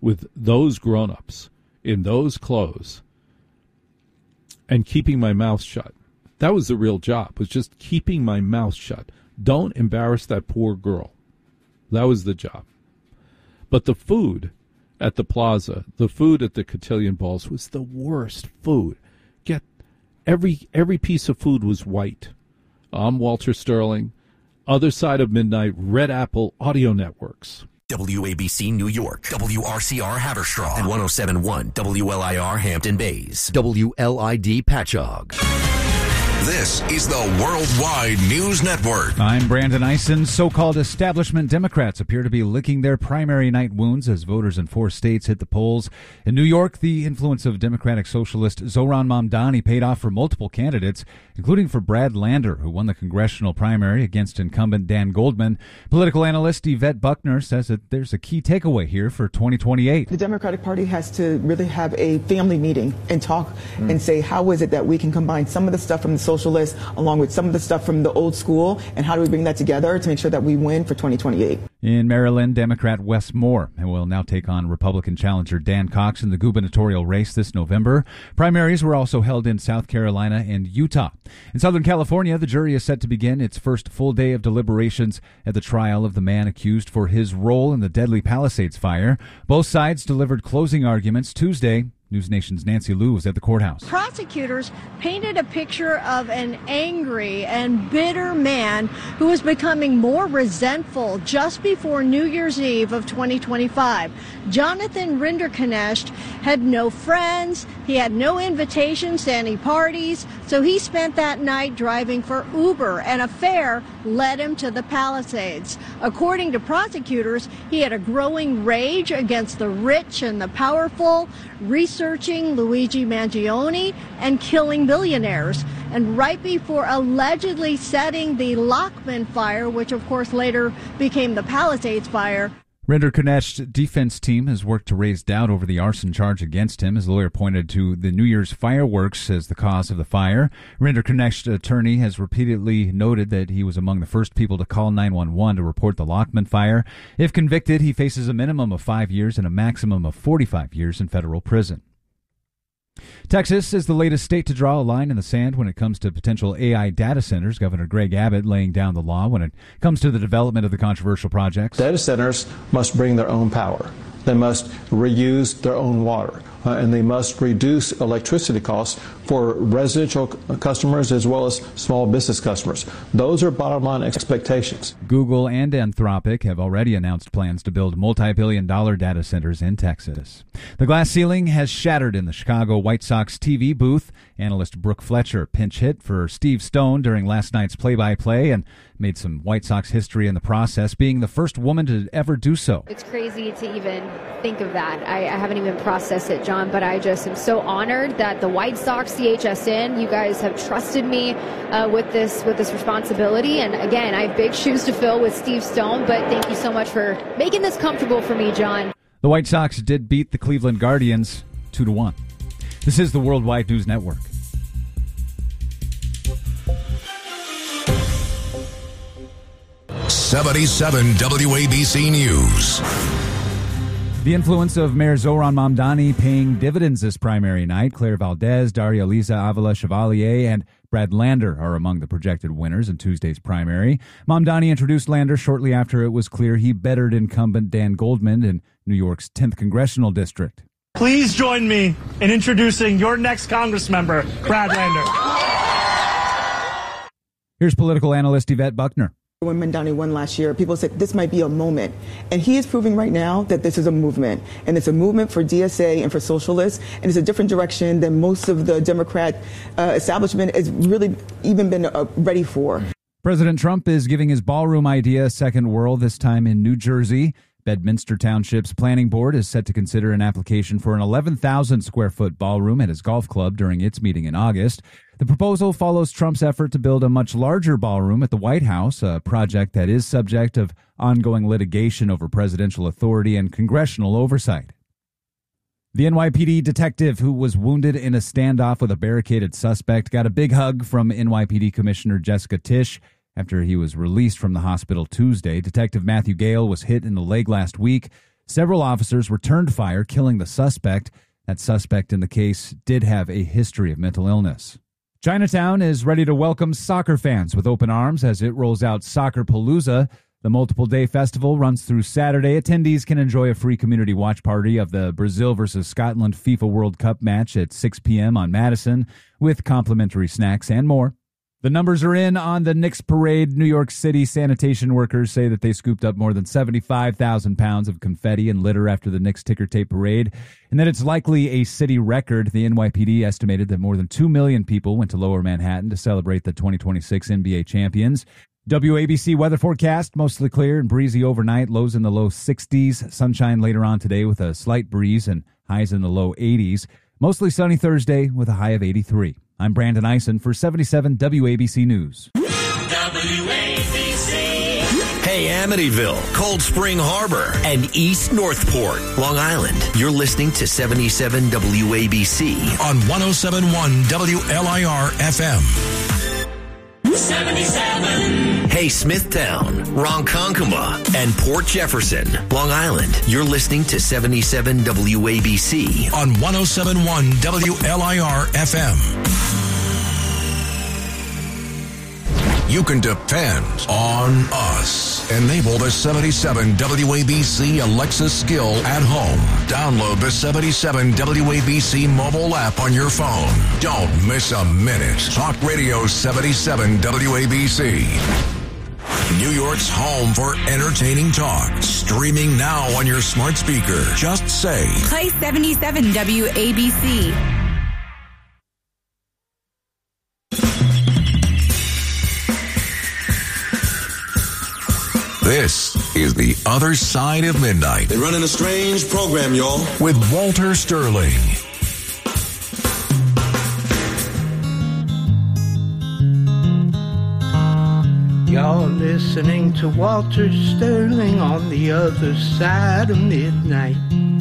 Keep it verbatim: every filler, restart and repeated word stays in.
with those grown-ups in those clothes and keeping my mouth shut. That was the real job, was just keeping my mouth shut. Don't embarrass that poor girl. That was the job. But the food at the plaza, the food at the cotillion balls was the worst food. Get every every piece of food was white. I'm Walter Sterling. Other Side of Midnight, Red Apple Audio Networks. W A B C New York, W R C R Haverstraw, and one oh seven point one W L I R Hampton Bays, W L I D Patchogue. This is the Worldwide News Network. I'm Brandon Eisen. So-called establishment Democrats appear to be licking their primary night wounds as voters in four states hit the polls. In New York, the influence of Democratic socialist Zohran Mamdani paid off for multiple candidates, including for Brad Lander, who won the congressional primary against incumbent Dan Goldman. Political analyst Yvette Buckner says that there's a key takeaway here for twenty twenty-eight. The Democratic Party has to really have a family meeting and talk mm. and say, how is it that we can combine some of the stuff from the socialists along with some of the stuff from the old school, and how do we bring that together to make sure that we win for twenty twenty-eight? In Maryland, Democrat Wes Moore will now take on Republican challenger Dan Cox in the gubernatorial race this November. Primaries were also held in South Carolina and Utah. In Southern California, the jury is set to begin its first full day of deliberations at the trial of the man accused for his role in the deadly Palisades fire. Both sides delivered closing arguments Tuesday. News Nation's Nancy Liu was at the courthouse. Prosecutors painted a picture of an angry and bitter man who was becoming more resentful just before New Year's Eve of twenty twenty-five. Jonathan Rinderknecht had no friends. He had no invitations to any parties, so he spent that night driving for Uber, and a fare led him to the Palisades. According to prosecutors, he had a growing rage against the rich and the powerful, researching Luigi Mangione and killing billionaires. And right before allegedly setting the Lockman fire, which of course later became the Palisades fire, Rinderknecht's defense team has worked to raise doubt over the arson charge against him. His lawyer pointed to the New Year's fireworks as the cause of the fire. Rinderknecht's attorney has repeatedly noted that he was among the first people to call nine one one to report the Lockman fire. If convicted, he faces a minimum of five years and a maximum of forty-five years in federal prison. Texas is the latest state to draw a line in the sand when it comes to potential A I data centers. Governor Greg Abbott laying down the law when it comes to the development of the controversial projects. Data centers must bring their own power. They must reuse their own water, uh, and they must reduce electricity costs for residential customers as well as small business customers. Those are bottom line expectations. Google and Anthropic have already announced plans to build multi-billion dollar data centers in Texas. The glass ceiling has shattered in the Chicago White Sox T V booth. Analyst Brooke Fletcher pinch hit for Steve Stone during last night's play-by-play and made some White Sox history in the process, being the first woman to ever do so. It's crazy to even think of that. I, I haven't even processed it, John, but I just am so honored that the White Sox, C H S N, you guys have trusted me uh, with this with this responsibility. And again, I have big shoes to fill with Steve Stone, but thank you so much for making this comfortable for me, John. The White Sox did beat the Cleveland Guardians two to one. This is the Worldwide News Network. seventy-seven W A B C News. The influence of Mayor Zohran Mamdani paying dividends this primary night. Claire Valdez, Daria Liza Avila Chevalier, and Brad Lander are among the projected winners in Tuesday's primary. Mamdani introduced Lander shortly after it was clear he bettered incumbent Dan Goldman in New York's tenth Congressional District. Please join me in introducing your next Congress member, Brad Lander. Here's political analyst Yvette Buckner. When Mamdani won last year, people said this might be a moment. And he is proving right now that this is a movement. And it's a movement for D S A and for socialists. And it's a different direction than most of the Democrat uh, establishment has really even been uh, ready for. President Trump is giving his ballroom idea a second whirl, this time in New Jersey. Bedminster Township's planning board is set to consider an application for an eleven thousand square foot ballroom at his golf club during its meeting in August. The proposal follows Trump's effort to build a much larger ballroom at the White House, a project that is subject of ongoing litigation over presidential authority and congressional oversight. The N Y P D detective who was wounded in a standoff with a barricaded suspect got a big hug from N Y P D Commissioner Jessica Tisch after he was released from the hospital Tuesday. Detective Matthew Gale was hit in the leg last week. Several officers returned fire, killing the suspect. That suspect in the case did have a history of mental illness. Chinatown is ready to welcome soccer fans with open arms as it rolls out Soccer Palooza. The multiple-day festival runs through Saturday. Attendees can enjoy a free community watch party of the Brazil versus Scotland FIFA World Cup match at six p.m. on Madison with complimentary snacks and more. The numbers are in on the Knicks parade. New York City sanitation workers say that they scooped up more than seventy-five thousand pounds of confetti and litter after the Knicks ticker tape parade, and that it's likely a city record. The N Y P D estimated that more than two million people went to Lower Manhattan to celebrate the twenty twenty-six N B A champions. W A B C weather forecast, mostly clear and breezy overnight, lows in the low sixties. Sunshine later on today with a slight breeze and highs in the low eighties. Mostly sunny Thursday with a high of eighty-three. I'm Brandon Eisen for seventy-seven W A B C News. W A B C. Hey, Amityville, Cold Spring Harbor, and East Northport, Long Island. You're listening to seventy-seven W A B C on one oh seven point one W L I R F M. seventy-seven. Hey, Smithtown, Ronkonkoma, and Port Jefferson, Long Island. You're listening to seventy-seven W A B C on one oh seven point one W L I R F M. You can depend on us. Enable the seventy-seven W A B C Alexa skill at home. Download the seventy-seven W A B C mobile app on your phone. Don't miss a minute. Talk Radio seventy-seven W A B C. New York's home for entertaining talk. Streaming now on your smart speaker. Just say, play seventy-seven W A B C. This is The Other Side of Midnight. They're running a strange program, y'all. With Walter Sterling. Y'all listening to Walter Sterling on The Other Side of Midnight.